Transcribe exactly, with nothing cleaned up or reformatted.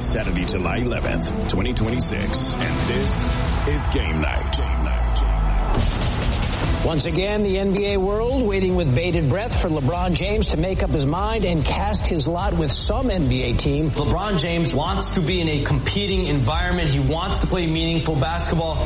Saturday, July eleventh, twenty twenty-six. And this is Game Night. Game Night. Game Night. Once again, the N B A world waiting with bated breath for LeBron James to make up his mind and cast his lot with some N B A team. LeBron James wants to be in a competing environment. He wants to play meaningful basketball.